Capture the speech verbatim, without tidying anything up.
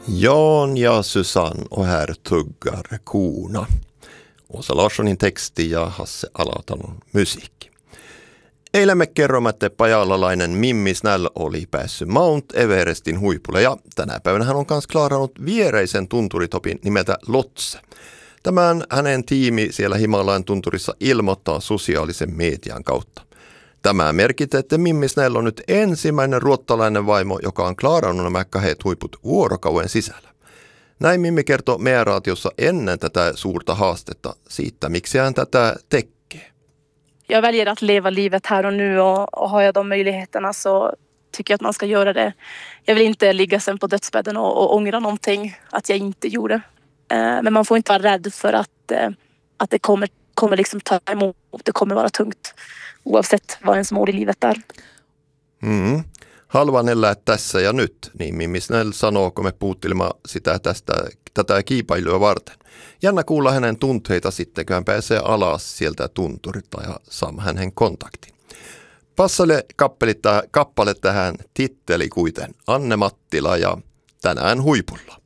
Jan ja Susanne och här tuggar korna. Åsa Larssonin teksti ja Hasse Alatalon musiikki. Eilen me kerromme, että pajalalainen Mimmi Snäll oli päässyt Mount Everestin huipulle ja tänä päivänä hän on myös klaarannut viereisen tunturitopin nimeltä Lotse. Tämän hänen tiimi siellä Himalajan tunturissa ilmoittaa sosiaalisen median kautta. Tämä merkitsee, että Mimmi Snäll on nyt ensimmäinen ruottalainen vaimo, joka on klaarannut nämä kahdet huiput vuorokauden sisällä. Näin Mimmi kertoi meidän raatiossa ennen tätä suurta haastetta siitä, miksi hän tätä tekee. Jag väljer att leva livet här och nu och, och har jag de möjligheterna så tycker jag att man ska göra det. Jag vill inte ligga sen på dödsbädden och, och ångra någonting att jag inte gjorde. Eh, men man får inte vara rädd för att, eh, att det kommer, kommer liksom ta emot. Det kommer vara tungt oavsett vad ens mål i livet är. Mm. Haluan elää tässä ja nyt, niin Mimmi Snäll sanoo, kun me puuttelimme sitä tästä, tätä kiipailua varten. Jännä kuulla hänen tunteita sitten, kun hän pääsee alas sieltä tunturilta ja saa hänen kontaktin. Passalle kappale tähän titteli kuiten Anne Mattila ja tänään huipulla.